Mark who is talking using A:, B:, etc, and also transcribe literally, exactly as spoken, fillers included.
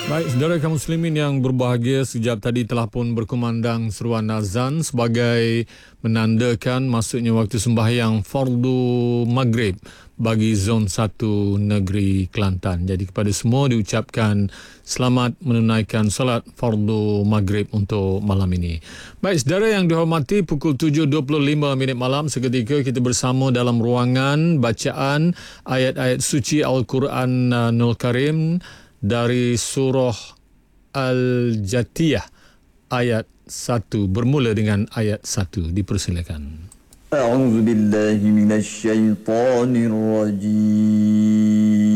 A: Baik, saudara kaum muslimin yang berbahagia, sekejap tadi telah pun berkumandang seruan azan sebagai menandakan masuknya waktu sembahyang fardu maghrib bagi zon satu negeri Kelantan. Jadi kepada semua diucapkan selamat menunaikan solat fardu maghrib untuk malam ini. Baik, saudara yang dihormati, pukul tujuh dua puluh lima minit malam seketika kita bersama dalam ruangan bacaan ayat-ayat suci Al-Quranul Karim dari surah Al-Jatiyah ayat satu, bermula dengan ayat satu. Dipersilakan.
B: A'udzu billahi minasy syaithanir rajim.